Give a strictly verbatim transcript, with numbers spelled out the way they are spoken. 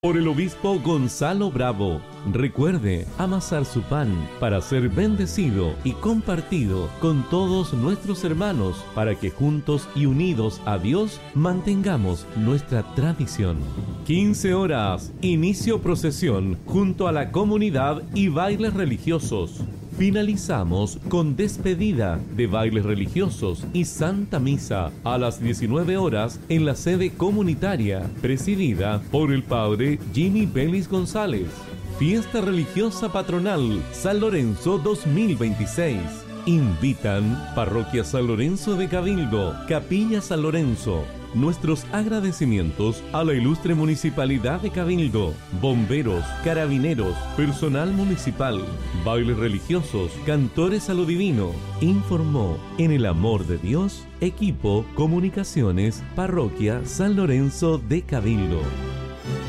Por el obispo Gonzalo Bravo. Recuerde amasar su pan para ser bendecido y compartido con todos nuestros hermanos para que juntos y unidos a Dios mantengamos nuestra tradición. quince horas, inicio procesión junto a la comunidad y bailes religiosos. Finalizamos con despedida de bailes religiosos y Santa Misa a las diecinueve horas en la sede comunitaria, presidida por el padre Jimmy Belis González. Fiesta religiosa patronal San Lorenzo dos mil veintiséis. Invitan Parroquia San Lorenzo de Cabildo, Capilla San Lorenzo. Nuestros agradecimientos a la ilustre Municipalidad de Cabildo, bomberos, carabineros, personal municipal, bailes religiosos, cantores a lo divino. Informó en el amor de Dios, equipo Comunicaciones, Parroquia San Lorenzo de Cabildo.